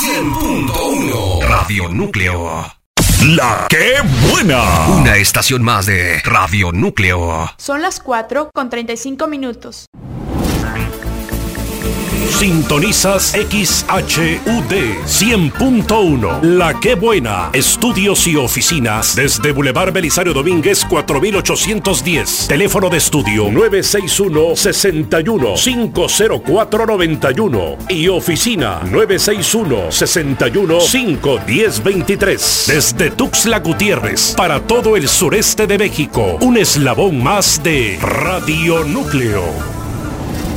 100.1 Radio Núcleo. La que buena. Una estación más de Radio Núcleo. Son las 4:35. Sintonizas XHUD 100.1. La que buena. Estudios y oficinas desde Boulevard Belisario Domínguez 4810. Teléfono de estudio 961-61-50491 y oficina 961-61-51023. Desde Tuxtla Gutiérrez para todo el sureste de México. Un eslabón más de Radio Núcleo.